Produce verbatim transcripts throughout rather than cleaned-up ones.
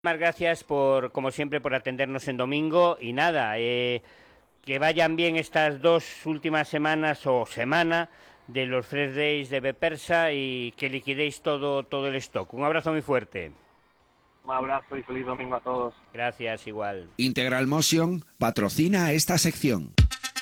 Muchas gracias por, como siempre, por atendernos en domingo y nada, eh, que vayan bien estas dos últimas semanas o semana de los Fresh Days de Bepersa y que liquidéis todo, todo el stock. Un abrazo muy fuerte. Un abrazo y feliz domingo a todos. Gracias, igual. Integral Motion patrocina esta sección.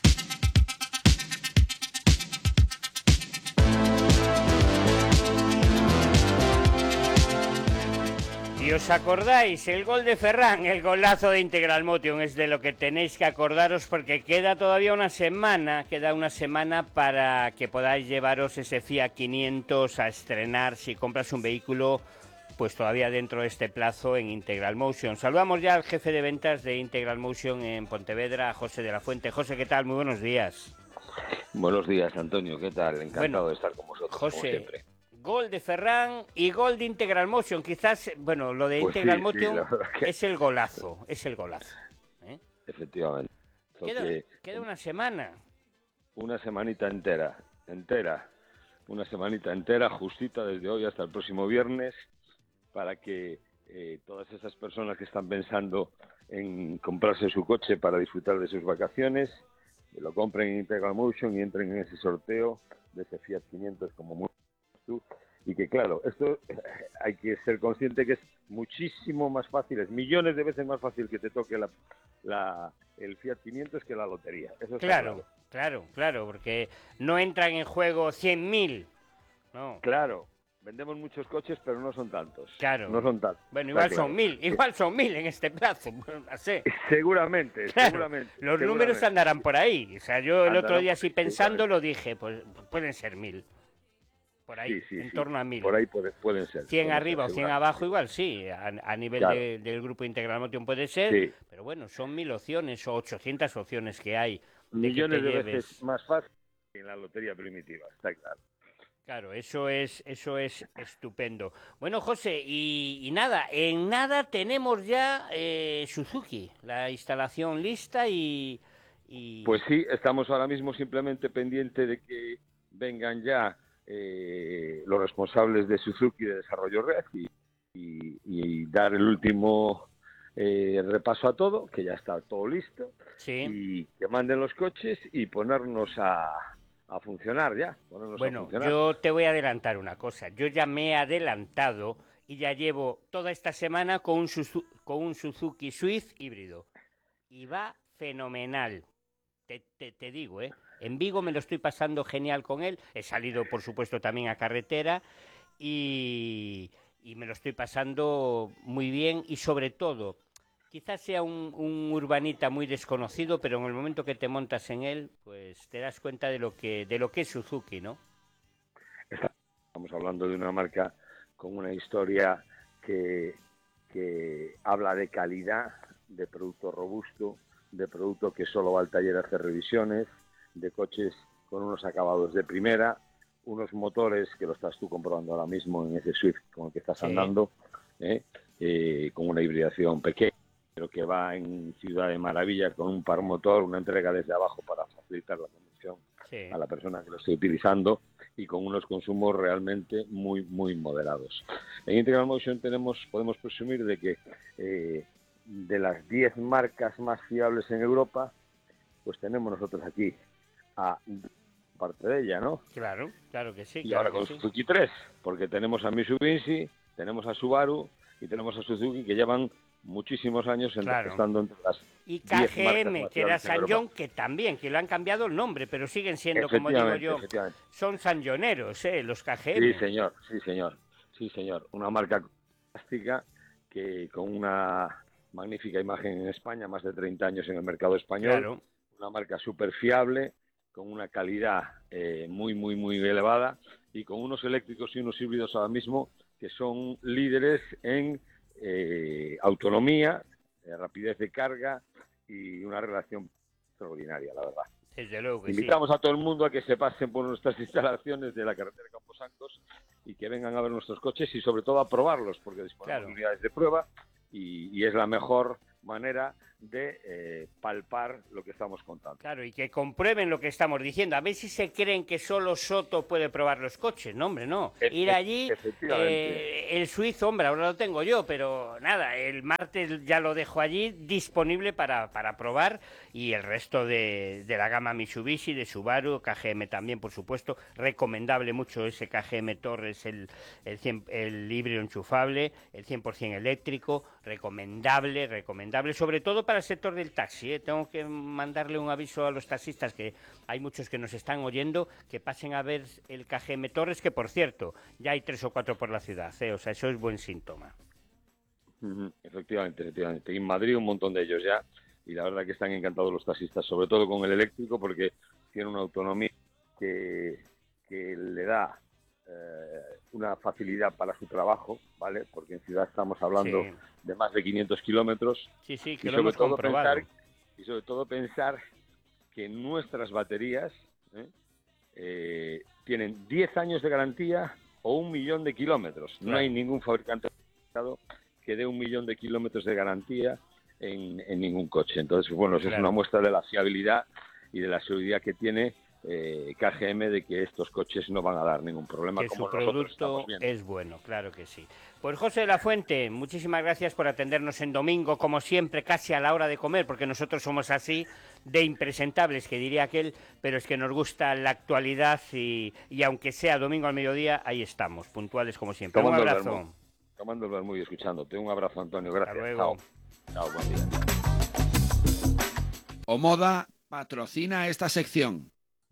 Y os acordáis, el gol de Ferran, el golazo de Integral Motion, es de lo que tenéis que acordaros porque queda todavía una semana, queda una semana para que podáis llevaros ese Fiat quinientos a estrenar si compras un vehículo, pues todavía dentro de este plazo en Integral Motion. Saludamos ya al jefe de ventas de Integral Motion en Pontevedra, José de la Fuente. José, ¿qué tal? Muy buenos días. Buenos días, Antonio, ¿qué tal? Encantado bueno, de estar con vosotros, José, como siempre. Gol de Ferran y gol de Integral Motion. Quizás, bueno, lo de Pues Integral sí, Motion sí, que... es el golazo, es el golazo. ¿eh? Efectivamente. Queda, queda una semana. Una semanita entera, entera. Una semanita entera, justita desde hoy hasta el próximo viernes, para que eh, todas esas personas que están pensando en comprarse su coche para disfrutar de sus vacaciones, lo compren en Integral Motion y entren en ese sorteo de ese Fiat quinientos como muy tú. Y que claro, esto eh, hay que ser consciente que es muchísimo más fácil, es millones de veces más fácil que te toque la, la, el Fiat quinientos que la lotería. Eso claro, claro, claro, claro, porque no entran en juego cien mil. No. Claro, vendemos muchos coches, pero no son tantos. Claro. No son tantos. Bueno, igual claro. son mil, igual son mil en este plazo. No sé. Seguramente, claro, seguramente. Los seguramente. números andarán por ahí. O sea, yo el andarán otro día así pensando seguramente. lo dije, pues pueden ser mil. Por ahí, sí, sí, en sí. torno a mil. Por ahí puede, pueden ser. cien pueden arriba ser, o cien abajo igual sí, a, a nivel claro. de, del grupo Integral Motion puede ser, sí. pero bueno, son mil opciones o ochocientas opciones que hay. De Millones que te de lleves. veces más fácil que en la lotería primitiva, está claro. Claro, eso es, eso es estupendo. Bueno, José, y, y nada, en nada tenemos ya eh, Suzuki, la instalación lista y, y... Pues sí, estamos ahora mismo simplemente pendientes de que vengan ya eh, los responsables de Suzuki de Desarrollo Red y, y, y dar el último eh, repaso a todo, que ya está todo listo, sí. y que manden los coches y ponernos a... a funcionar ya. Bueno, a funcionar. yo te voy a adelantar una cosa. Yo ya me he adelantado y ya llevo toda esta semana con un, Suzu con un Suzuki Swift híbrido. Y va fenomenal. Te, te, te digo, ¿eh? En Vigo me lo estoy pasando genial con él. He salido, por supuesto, también a carretera y, y me lo estoy pasando muy bien y sobre todo... Quizás sea un, un urbanita muy desconocido, pero en el momento que te montas en él, pues te das cuenta de lo que de lo que es Suzuki, ¿no? Estamos hablando de una marca con una historia que, que habla de calidad, de producto robusto, de producto que solo va al taller a hacer revisiones, de coches con unos acabados de primera, unos motores que lo estás tú comprobando ahora mismo en ese Swift con el que estás sí. andando, ¿eh? Eh, con una hibridación pequeña, pero que va en Ciudad de Maravillas con un par motor, una entrega desde abajo para facilitar la conducción sí. a la persona que lo esté utilizando y con unos consumos realmente muy, muy moderados. En Integral Motion tenemos, podemos presumir de que eh, de las diez marcas más fiables en Europa, pues tenemos nosotros aquí a parte de ella, ¿no? Claro, claro que sí. Y claro ahora con sí. Suzuki tres, porque tenemos a Mitsubishi, tenemos a Subaru y tenemos a Suzuki que llevan muchísimos años claro. estando entre las y K G M, que era Sanyon, Europa. que también, que le han cambiado el nombre, pero siguen siendo, como digo yo, son sanyoneros, ¿eh? Los K G M. Sí, señor, sí, señor, sí, señor. Una marca fantástica que con una magnífica imagen en España, más de treinta años en el mercado español, claro. Una marca súper fiable, con una calidad eh, muy, muy, muy elevada y con unos eléctricos y unos híbridos ahora mismo que son líderes en eh, autonomía, eh, rapidez de carga y una relación extraordinaria, la verdad. Desde luego que Invitamos sí. a todo el mundo a que se pasen por nuestras instalaciones de la carretera Camposancos y que vengan a ver nuestros coches y sobre todo a probarlos, porque disponemos claro. de unidades de prueba y, y es la mejor manera de eh, palpar lo que estamos contando. Claro, y que comprueben lo que estamos diciendo. A ver si se creen que solo Soto puede probar los coches. No, hombre, no. E Ir allí, eh, el suizo, hombre, ahora lo tengo yo, pero nada, el martes ya lo dejo allí disponible para, para probar, y el resto de, de la gama Mitsubishi, de Subaru, K G M también, por supuesto. Recomendable mucho ese K G M Torres, el, el, cien, el híbrido enchufable, el cien por ciento eléctrico. Recomendable, recomendable, sobre todo para el sector del taxi, ¿eh? Tengo que mandarle un aviso a los taxistas, que hay muchos que nos están oyendo, que pasen a ver el K G M Torres, que por cierto, ya hay tres o cuatro por la ciudad, ¿eh? O sea, eso es buen síntoma. Uh-huh. Efectivamente, efectivamente. Y en Madrid un montón de ellos ya, y la verdad que están encantados los taxistas, sobre todo con el eléctrico, porque tiene una autonomía que, que le da eh, una facilidad para su trabajo, ¿vale? Porque en ciudad estamos hablando sí. de más de quinientos kilómetros. Sí, sí, que y lo hemos comprobado. Pensar, y sobre todo pensar que nuestras baterías ¿eh? Eh, tienen diez años de garantía o un millón de kilómetros. Claro. No hay ningún fabricante que dé un millón de kilómetros de garantía en, en ningún coche. Entonces, bueno, eso claro. es una muestra de la fiabilidad y de la seguridad que tiene Eh, K G M, de que estos coches no van a dar ningún problema. Que como su producto es bueno, claro que sí. Pues José de la Fuente, muchísimas gracias por atendernos en domingo, como siempre, casi a la hora de comer, porque nosotros somos así de impresentables, que diría aquel, pero es que nos gusta la actualidad y, y aunque sea domingo al mediodía, ahí estamos, puntuales como siempre. Tomando un abrazo. El vermú, tomando el vermú y escuchándote. Un abrazo, Antonio. Gracias. Hasta luego. Chao. Chao, buen día. Omoda patrocina esta sección.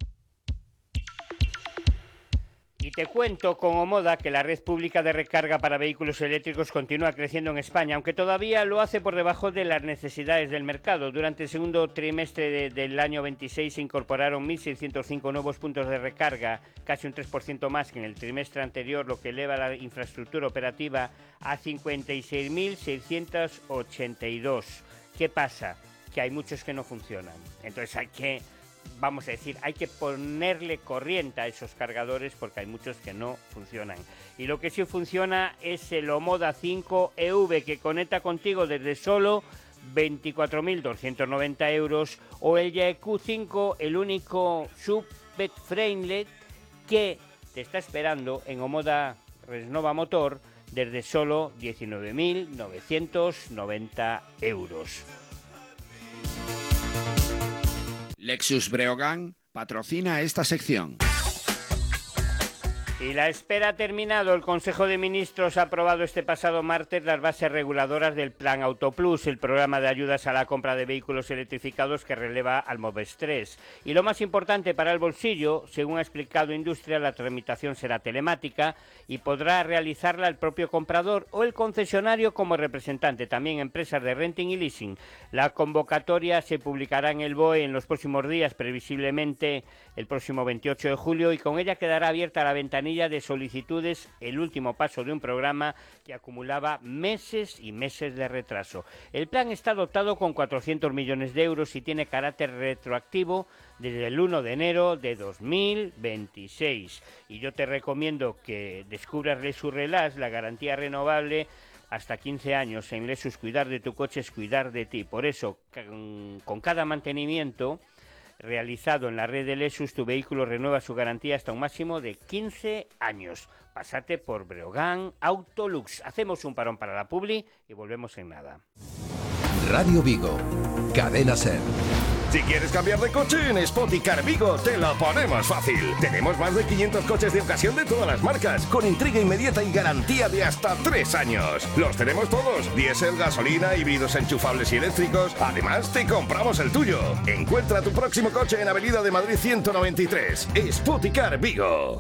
Y te cuento con Omoda que la red pública de recarga para vehículos eléctricos continúa creciendo en España, aunque todavía lo hace por debajo de las necesidades del mercado. Durante el segundo trimestre de, del año veintiséis se incorporaron mil seiscientos cinco nuevos puntos de recarga, casi un tres por ciento más que en el trimestre anterior, lo que eleva la infraestructura operativa a cincuenta y seis mil seiscientos ochenta y dos. ¿Qué pasa? Que hay muchos que no funcionan. Entonces hay que... Vamos a decir, hay que ponerle corriente a esos cargadores porque hay muchos que no funcionan. Y lo que sí funciona es el Omoda cinco E V, que conecta contigo desde solo veinticuatro mil doscientos noventa euros, o el Yaeku cinco, el único sub-bed framelet que te está esperando en Omoda Resnova Motor desde solo diecinueve mil novecientos noventa euros. Lexus Breogán patrocina esta sección. Y la espera ha terminado. El Consejo de Ministros ha aprobado este pasado martes las bases reguladoras del Plan Autoplus, el programa de ayudas a la compra de vehículos electrificados que releva al Moves tres. Y lo más importante para el bolsillo, según ha explicado Industria, la tramitación será telemática y podrá realizarla el propio comprador o el concesionario como representante, también empresas de renting y leasing. La convocatoria se publicará en el B O E en los próximos días, previsiblemente el próximo veintiocho de julio, y con ella quedará abierta la ventanilla de solicitudes, el último paso de un programa que acumulaba meses y meses de retraso. El plan está dotado con cuatrocientos millones de euros y tiene carácter retroactivo desde el uno de enero de dos mil veintiséis. Y yo te recomiendo que descubras Lexus Relax, la garantía renovable hasta quince años. En Lexus, cuidar de tu coche es cuidar de ti. Por eso, con, con cada mantenimiento realizado en la red de Lexus, tu vehículo renueva su garantía hasta un máximo de quince años. Pásate por Breogán Autolux. Hacemos un parón para la publi y volvemos en nada. Radio Vigo, Cadena Ser. Si quieres cambiar de coche, en Spoticar Vigo te lo ponemos fácil. Tenemos más de quinientos coches de ocasión de todas las marcas, con entrega inmediata y garantía de hasta tres años. Los tenemos todos: diésel, gasolina, híbridos enchufables y eléctricos. Además, te compramos el tuyo. Encuentra tu próximo coche en Avenida de Madrid ciento noventa y tres. Spoticar Vigo.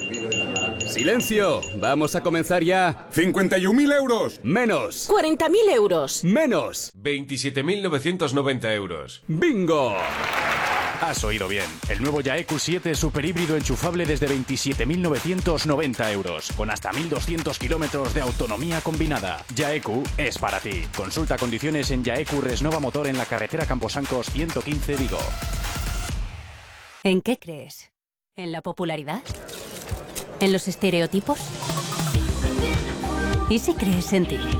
¡Silencio! Vamos a comenzar ya. cincuenta y un mil euros. Menos. cuarenta mil euros. Menos. veintisiete mil novecientos noventa euros. ¡Bingo! Has oído bien. El nuevo Yaeku siete super híbrido enchufable desde veintisiete mil novecientos noventa euros, con hasta mil doscientos kilómetros de autonomía combinada. Yaeku es para ti. Consulta condiciones en Yaeku Resnova Motor en la carretera Camposancos ciento quince Vigo. ¿En qué crees? ¿En la popularidad? ¿En los estereotipos? ¿Y si crees en ti?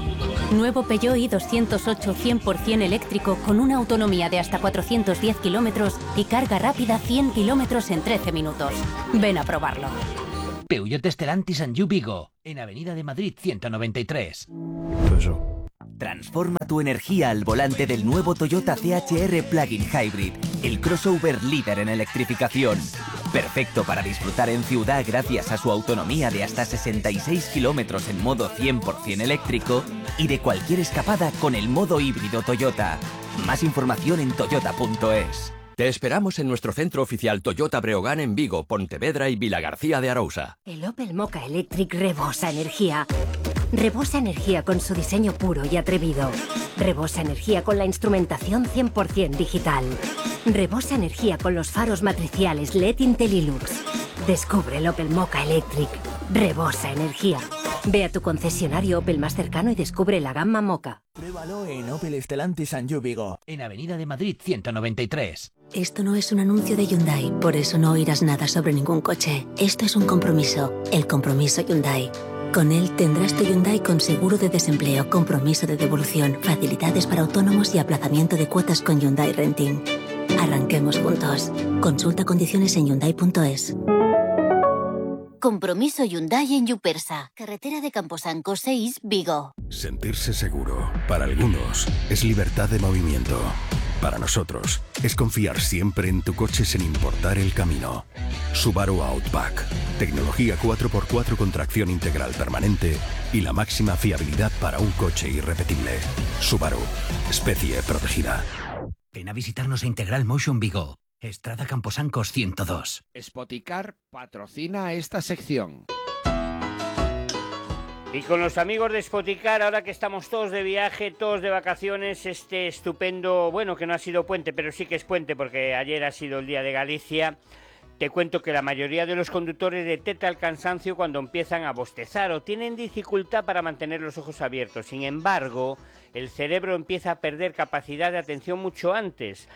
Nuevo Peugeot i doscientos ocho cien por ciento eléctrico con una autonomía de hasta cuatrocientos diez kilómetros y carga rápida cien kilómetros en trece minutos. Ven a probarlo. Peugeot Stellantis and You Vigo, en Avenida de Madrid ciento noventa y tres. Transforma tu energía al volante del nuevo Toyota C H R Plug-in Hybrid, el crossover líder en electrificación. Perfecto para disfrutar en ciudad gracias a su autonomía de hasta sesenta y seis kilómetros en modo cien por ciento eléctrico y de cualquier escapada con el modo híbrido Toyota. Más información en toyota punto es. Te esperamos en nuestro centro oficial Toyota Breogán en Vigo, Pontevedra y Vilagarcía de Arousa. El Opel Mokka Electric rebosa energía. Rebosa energía con su diseño puro y atrevido. Rebosa energía con la instrumentación cien por ciento digital. Rebosa energía con los faros matriciales L E D IntelliLux. Descubre el Opel Mokka Electric. Rebosa energía. Ve a tu concesionario Opel más cercano y descubre la gama Mokka. Pruébalo en Opel Stellantis and You Vigo, en Avenida de Madrid ciento noventa y tres. Esto no es un anuncio de Hyundai, por eso no oirás nada sobre ningún coche. Esto es un compromiso, el compromiso Hyundai. Con él tendrás tu Hyundai con seguro de desempleo, compromiso de devolución, facilidades para autónomos y aplazamiento de cuotas con Hyundai Renting. Arranquemos juntos. Consulta condiciones en hyundai punto es. Compromiso Hyundai en Yupersa, carretera de Camposanco seis, Vigo. Sentirse seguro, para algunos, es libertad de movimiento. Para nosotros, es confiar siempre en tu coche sin importar el camino. Subaru Outback. Tecnología cuatro por cuatro con tracción integral permanente y la máxima fiabilidad para un coche irrepetible. Subaru. Especie protegida. Ven a visitarnos a Integral Motion Vigo. Estrada Camposancos ciento dos. Spoticar patrocina esta sección. Y con los amigos de Spoticar, ahora que estamos todos de viaje, todos de vacaciones, este estupendo, bueno, que no ha sido puente, pero sí que es puente porque ayer ha sido el Día de Galicia, te cuento que la mayoría de los conductores detecta el cansancio cuando empiezan a bostezar o tienen dificultad para mantener los ojos abiertos. Sin embargo, el cerebro empieza a perder capacidad de atención mucho antes.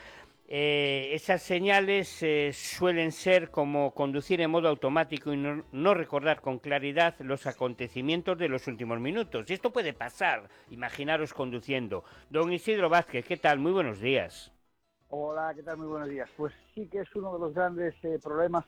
Eh, esas señales eh, suelen ser como conducir en modo automático y no, no recordar con claridad los acontecimientos de los últimos minutos. Y esto puede pasar, imaginaros conduciendo. Don Isidro Vázquez, ¿qué tal? Muy buenos días. Hola, ¿qué tal? Muy buenos días. Pues sí que es uno de los grandes eh, problemas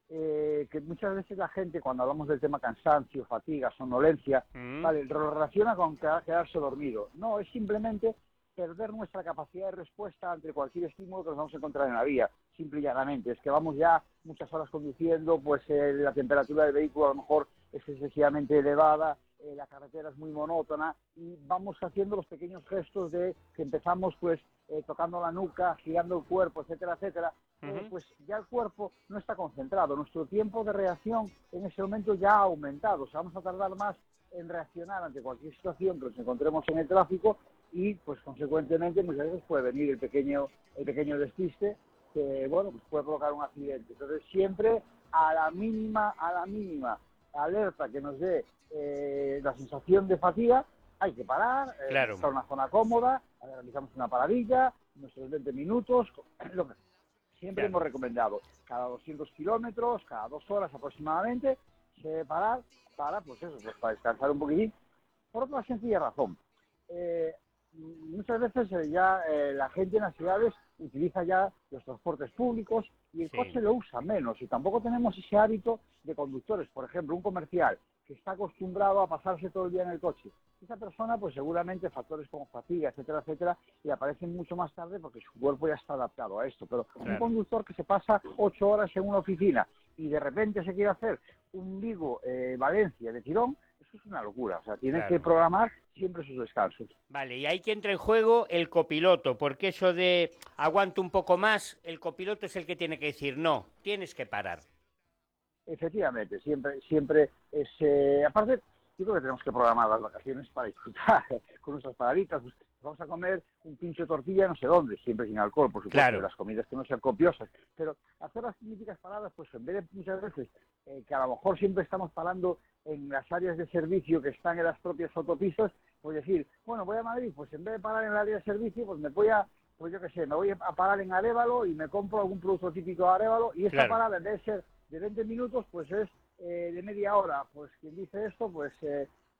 eh, que muchas veces la gente, cuando hablamos del tema cansancio, fatiga, somnolencia, mm. vale, lo relaciona con quedarse dormido. No, es simplemente perder nuestra capacidad de respuesta ante cualquier estímulo que nos vamos a encontrar en la vía, simple y llanamente. Es que vamos ya muchas horas conduciendo, pues eh, la temperatura del vehículo a lo mejor es excesivamente elevada, eh, la carretera es muy monótona y vamos haciendo los pequeños gestos de que empezamos pues eh, tocando la nuca, girando el cuerpo, etcétera, etcétera. Uh-huh. eh, pues ya el cuerpo no está concentrado, nuestro tiempo de reacción en ese momento ya ha aumentado, o sea, vamos a tardar más en reaccionar ante cualquier situación que nos encontremos en el tráfico y pues consecuentemente muchas veces puede venir el pequeño el pequeño despiste que bueno pues puede provocar un accidente. Entonces siempre a la mínima a la mínima alerta que nos dé eh, la sensación de fatiga hay que parar, eh, claro. Buscar una zona cómoda, realizamos una paradilla, nuestros veinte minutos, lo que siempre claro. Hemos recomendado cada doscientos kilómetros, cada dos horas aproximadamente se debe parar para pues eso pues para descansar un poquitín por otra sencilla razón. Eh, muchas veces eh, ya eh, la gente en las ciudades utiliza ya los transportes públicos y el sí. coche lo usa menos y tampoco tenemos ese hábito de conductores. Por ejemplo, un comercial que está acostumbrado a pasarse todo el día en el coche. Esa persona, pues seguramente factores como fatiga, etcétera, etcétera, le aparecen mucho más tarde porque su cuerpo ya está adaptado a esto. Pero claro. Un conductor que se pasa ocho horas en una oficina y de repente se quiere hacer un Vigo-Valencia eh, de tirón, eso es una locura. O sea, tiene claro. que programar siempre sus descansos. Vale, y ahí que entra en juego el copiloto, porque eso de aguanto un poco más, el copiloto es el que tiene que decir, no, tienes que parar. Efectivamente, siempre, siempre es... Eh, aparte, yo creo que tenemos que programar las vacaciones para disfrutar con nuestras paraditas. Pues, vamos a comer un pincho de tortilla no sé dónde, siempre sin alcohol, por supuesto, claro. Las comidas que no sean copiosas. Pero hacer las típicas paradas, pues en vez de muchas veces, eh, que a lo mejor siempre estamos parando en las áreas de servicio que están en las propias autopistas, pues decir, bueno, voy a Madrid, pues en vez de parar en el área de servicio, pues me voy a, pues yo qué sé, me voy a parar en Arévalo y me compro algún producto típico de Arévalo y esta claro. parada, en vez de ser de veinte minutos, pues es eh, de media hora. Pues quien dice esto, pues eh,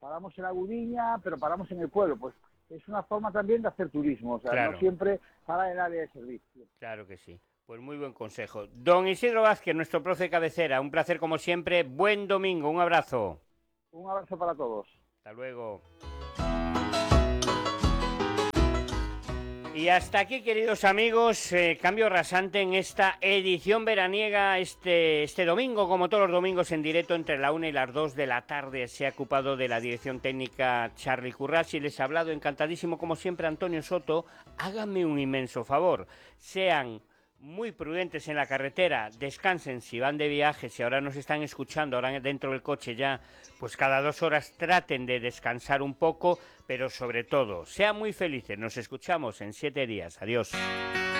paramos en la Gudiña, pero paramos en el pueblo, pues es una forma también de hacer turismo, o sea, Claro. no siempre parar en el área de servicio. Claro que sí. Pues muy buen consejo. Don Isidro Vázquez, nuestro profe cabecera, un placer como siempre. Buen domingo, un abrazo. Un abrazo para todos. Hasta luego. Y hasta aquí, queridos amigos, eh, cambio rasante en esta edición veraniega. Este, este domingo, como todos los domingos, en directo entre la una y las dos de la tarde. Se ha ocupado de la dirección técnica Charly Currás y les ha hablado encantadísimo, como siempre, Antonio Soto. Háganme un inmenso favor. Sean muy prudentes en la carretera, descansen si van de viaje, si ahora nos están escuchando, ahora dentro del coche ya, pues cada dos horas traten de descansar un poco, pero sobre todo, sean muy felices. Nos escuchamos en siete días. Adiós.